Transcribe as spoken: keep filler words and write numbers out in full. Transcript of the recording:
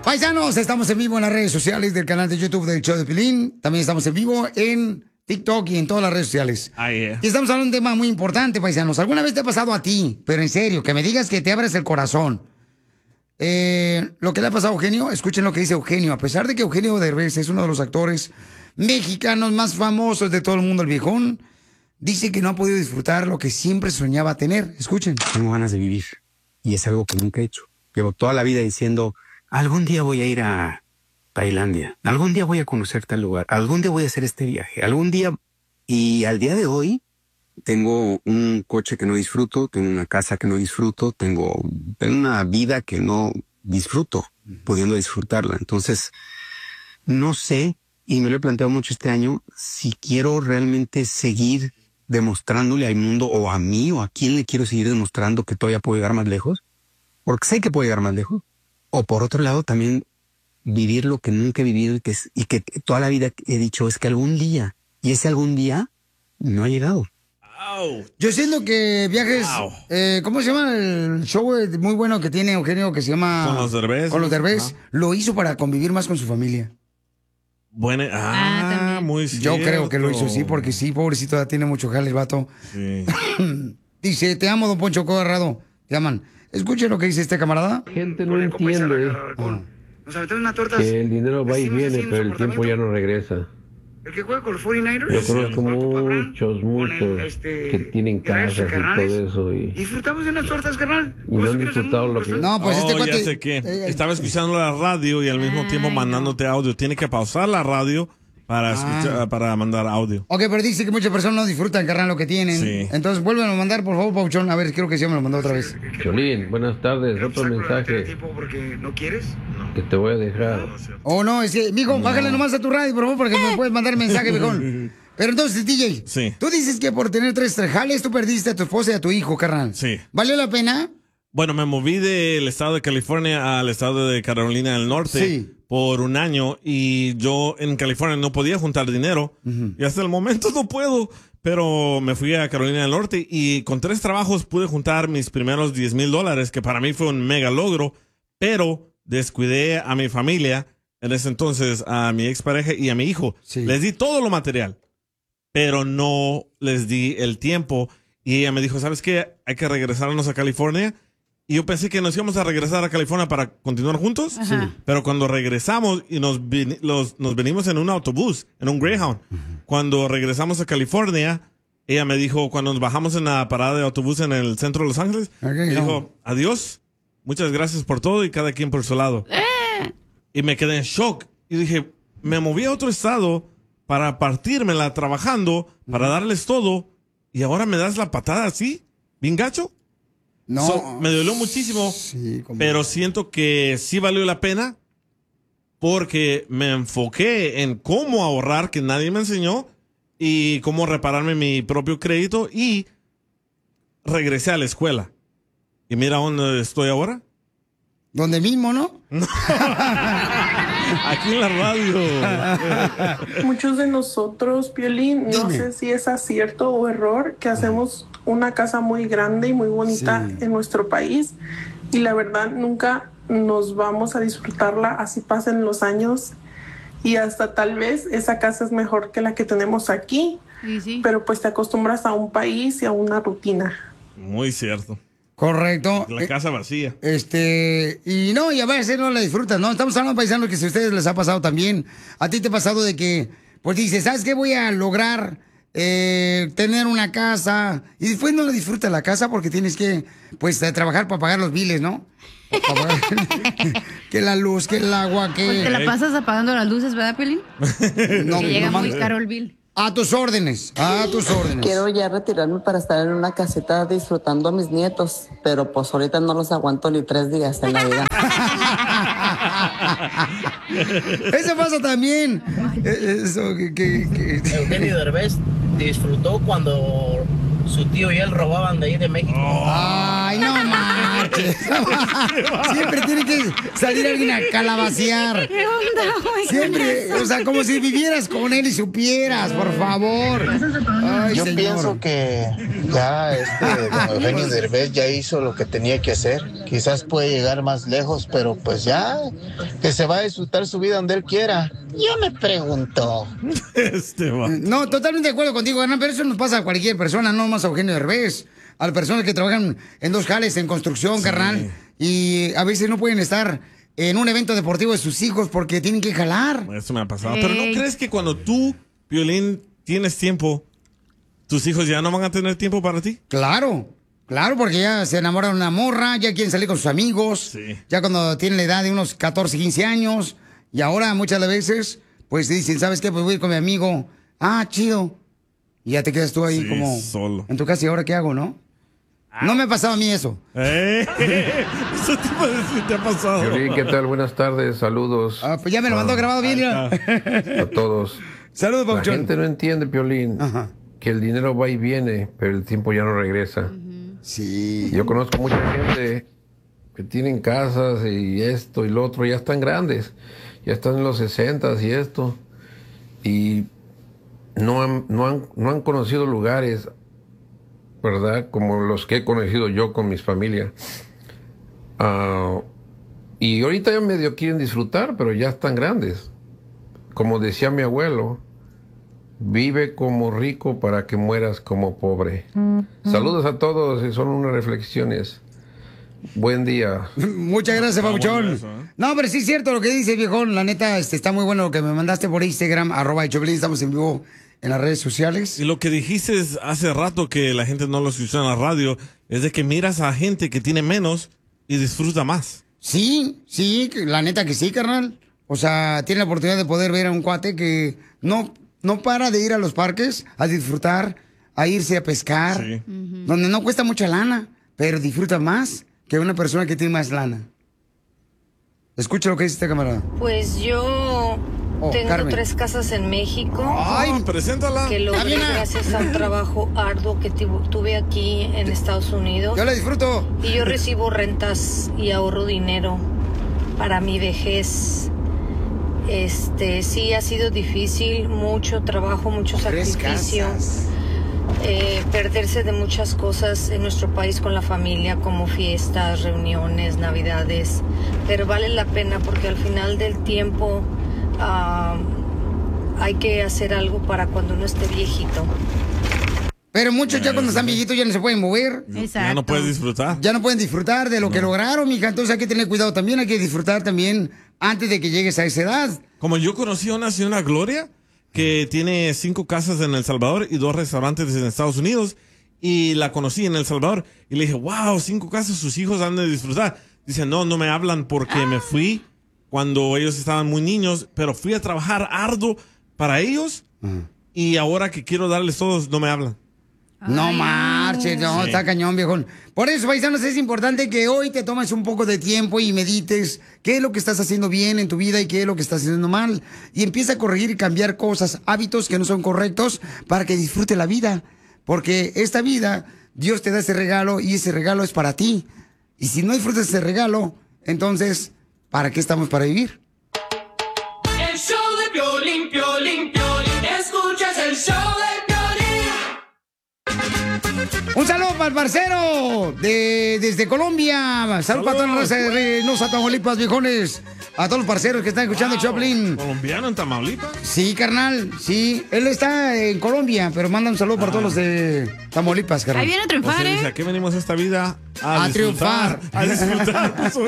Paisanos, estamos en vivo en las redes sociales del canal de YouTube del show de Piolín. También estamos en vivo en TikTok y en todas las redes sociales. Ah, yeah. Y estamos hablando de un tema muy importante, paisanos. ¿Alguna vez te ha pasado a ti? Pero en serio, que me digas que te abres el corazón. Eh, lo que le ha pasado a Eugenio, escuchen lo que dice Eugenio. A pesar de que Eugenio Derbez es uno de los actores mexicanos más famosos de todo el mundo, el viejón, dice que no ha podido disfrutar lo que siempre soñaba tener. Escuchen. Tengo ganas de vivir y es algo que nunca he hecho. Llevo toda la vida diciendo, algún día voy a ir a Tailandia, algún día voy a conocer tal lugar, algún día voy a hacer este viaje, algún día... Y al día de hoy tengo un coche que no disfruto, tengo una casa que no disfruto, tengo, tengo una vida que no disfruto, pudiendo disfrutarla. Entonces, no sé, y me lo he planteado mucho este año, si quiero realmente seguir demostrándole al mundo o a mí o a quién le quiero seguir demostrando que todavía puedo llegar más lejos, porque sé que puedo llegar más lejos. O por otro lado también vivir lo que nunca he vivido y que, y que toda la vida he dicho es que algún día, y ese algún día no ha llegado. Wow. Yo siento que viajes, wow. eh, ¿cómo se llama el show muy bueno que tiene Eugenio que se llama? Con los Derbez. Con los Derbez. Lo hizo para convivir más con su familia. Bueno, ah, ah muy cierto. Yo creo que lo hizo, sí, porque sí, pobrecito, ya tiene mucho jale el vato. Sí. Dice, te amo, don Poncho Corrado. Te aman. Escuche lo que dice este camarada. Gente no entiende Ah. que el dinero va y viene, pero el tiempo ya no regresa. El que juega con los cuarenta y nueve ers. Yo conozco muchos, muchos este, que tienen casas y todo eso. Y disfrutamos de unas tortas, carnal. Y no han disfrutado lo que... No, pues oh, este cuate... ya sé qué. Estaba escuchando la radio y al mismo Ay, tiempo mandándote no. audio. Tiene que pausar la radio para, escuchar, Ah. para mandar audio. Ok, pero dice que muchas personas no disfrutan, carnal, lo que tienen. Sí. Entonces, vuélvelo a mandar, por favor, Pauchón. A ver, creo que sí me lo mandó otra vez. Cholín, buenas tardes. Otro mensaje porque no quieres. que te voy a dejar. Oh, no, es que, mijo, No. bájale nomás a tu radio, por favor, porque me puedes mandar mensaje, viejón. Pero entonces, D J, Sí. tú dices que por tener tres jales tú perdiste a tu esposa y a tu hijo, carnal. Sí. ¿Valió la pena? Bueno, me moví del estado de California al estado de Carolina del Norte Sí. por un año y yo en California no podía juntar dinero Ujú. y hasta el momento no puedo, pero me fui a Carolina del Norte y con tres trabajos pude juntar mis primeros diez mil dólares, que para mí fue un mega logro, pero descuidé a mi familia en ese entonces, a mi expareja y a mi hijo. Sí. Les di todo lo material, pero no les di el tiempo y ella me dijo, ¿sabes qué? Hay que regresarnos a California. Y yo pensé que nos íbamos a regresar a California para continuar juntos. Sí. Pero cuando regresamos y nos, vin- los, nos venimos en un autobús, en un Greyhound, cuando regresamos a California, ella me dijo, cuando nos bajamos en la parada de autobús en el centro de Los Ángeles, Ok, me no. dijo, adiós, muchas gracias por todo y cada quien por su lado. Y me quedé en shock. Y dije, me moví a otro estado para partírmela trabajando, para darles todo, y ahora me das la patada así, bien gacho. No. So, me dolió muchísimo, Sí, como- pero siento que sí valió la pena porque me enfoqué en cómo ahorrar, que nadie me enseñó, y cómo repararme mi propio crédito, y regresé a la escuela. Y mira dónde estoy ahora. Donde mismo, ¿no? Aquí en la radio. Muchos de nosotros, Piolín, no Dime. sé si es acierto o error, que hacemos una casa muy grande y muy bonita Sí. en nuestro país y la verdad nunca nos vamos a disfrutarla, así pasen los años y hasta tal vez esa casa es mejor que la que tenemos aquí, Sí, sí. pero pues te acostumbras a un país y a una rutina. Muy cierto. Correcto. La Eh, casa vacía. Este, y no, y a veces no la disfrutan, ¿no? Estamos hablando, paisanos, que si a ustedes les ha pasado también, a ti te ha pasado de que, pues dices, ¿sabes qué? Voy a lograr eh, tener una casa, y después no la disfrutas la casa porque tienes que, pues, eh, trabajar para pagar los biles, ¿no? Para pagar- que la luz, que el agua, que... Pues te la pasas apagando las luces, ¿verdad, Pelín? No, Que llega no muy mames. caro el bill. A tus órdenes, a tus órdenes. Quiero ya retirarme para estar en una caseta disfrutando a mis nietos, pero pues ahorita no los aguanto ni tres días en la vida. Eso pasa también. Eh, Eso, que... que- que- Eugenio Derbez disfrutó cuando su tío y él robaban de ahí de México. Ay, no marches. Siempre tiene que salir alguien a calabacear. ¿Qué onda, güey? Siempre, o sea, como si vivieras con él y supieras, por favor. Ay, Yo señor. pienso que ya este don Eugenio Derbez ya hizo lo que tenía que hacer. Quizás puede llegar más lejos, pero pues ya que se va a disfrutar su vida donde él quiera. Yo me pregunto. Este va. No, totalmente de acuerdo contigo, Hernán, pero eso nos pasa a cualquier persona, no más a Eugenio Derbez. A las personas que trabajan en dos jales, en construcción, carnal, y a veces no pueden estar en un evento deportivo de sus hijos porque tienen que jalar. Eso me ha pasado. Pero ¿no crees que cuando tú, Piolín, tienes tiempo, tus hijos ya no van a tener tiempo para ti? Claro, claro, porque ya se enamoran de una morra, ya quieren salir con sus amigos, Sí. ya cuando tienen la edad de unos catorce, quince años, y ahora muchas veces, pues dicen, ¿sabes qué? Pues voy a ir con mi amigo. Ah, chido. Y ya te quedas tú ahí Sí, como solo. en tu casa, ¿y ahora qué hago, no? No me ha pasado a mí eso. Eh, eso te, iba a decir, te ha pasado. Piolín, ¿qué tal? Buenas tardes, saludos. Ah, pues ya me lo mandó grabado bien. mira. A todos. Saludos, La Pauchón. gente no entiende, Piolín, Ajá. que el dinero va y viene, pero el tiempo ya no regresa. Sí. Yo conozco mucha gente que tienen casas y esto y lo otro, ya están grandes, ya están en los sesentas y esto, y no han, no han, no han conocido lugares, ¿verdad? Como los que he conocido yo con mis familias. Ah, y ahorita ya medio quieren disfrutar, pero ya están grandes. Como decía mi abuelo, vive como rico para que mueras como pobre. Saludos a todos y son unas reflexiones. Buen día. Muchas gracias, Está Pauchón. bueno eso, ¿eh? No, pero sí es cierto lo que dice, viejón. La neta, este, está muy bueno lo que me mandaste por Instagram, arroba el Choplin. Estamos en vivo en las redes sociales. Y lo que dijiste hace rato que la gente no lo escucha en la radio es de que miras a gente que tiene menos y disfruta más. Sí, sí, que- la neta que sí, carnal. O sea, tiene la oportunidad de poder ver a un cuate que no, no para de ir a los parques a disfrutar, a irse a pescar, Sí. donde no cuesta mucha lana, pero disfruta más que una persona que tiene más lana. Escucha lo que dice esta camarada. Pues yo Oh, tengo Carmen. tres casas en México Ay, Ah, preséntala. que logré Carmen. gracias al trabajo arduo que tivo- tuve aquí en Estados Unidos. yo la disfruto. Y yo recibo rentas y ahorro dinero para mi vejez. Este, sí ha sido difícil, mucho trabajo, mucho Tres sacrificio. casas. Eh, perderse de muchas cosas en nuestro país con la familia, como fiestas, reuniones, navidades, pero vale la pena porque al final del tiempo ah, hay que hacer algo para cuando uno esté viejito. Pero muchos ya cuando están viejitos ya no se pueden mover. Ya no puedes disfrutar. Ya no pueden disfrutar de lo que lograron, mija. Entonces hay que tener cuidado también. Hay que disfrutar también antes de que llegues a esa edad. Como yo conocí a una señora Gloria que tiene cinco casas en El Salvador y dos restaurantes en Estados Unidos. Y la conocí en El Salvador y le dije, wow, cinco casas, sus hijos han de disfrutar. Dice, no, no me hablan porque me fui cuando ellos estaban muy niños, pero fui a trabajar arduo para ellos y ahora que quiero darles todos, no me hablan. No marches, no, Sí. está cañón, viejón. Por eso, paisanos, es importante que hoy te tomes un poco de tiempo y medites qué es lo que estás haciendo bien en tu vida y qué es lo que estás haciendo mal. Y empieza a corregir y cambiar cosas, hábitos que no son correctos para que disfrute la vida. Porque esta vida, Dios te da ese regalo y ese regalo es para ti. Y si no disfrutas ese regalo, entonces, ¿para qué estamos para vivir? El show de Piolín, Piolín, Piolín. Escuchas el show de Un saludo para el parcero de, desde Colombia. Saludos para toda la raza de Reynosa, Tamaulipas, viejones. A todos los parceros que están escuchando Wow, Choplin. ¿Colombiano en Tamaulipas? Sí, carnal, sí. Él está en Colombia, pero manda un saludo para todos los de Tamaulipas, carnal. Ahí viene a O triunfar, sea, ¿eh? dice, ¿a qué venimos a esta vida? A, A disfrutar, triunfar. A disfrutar.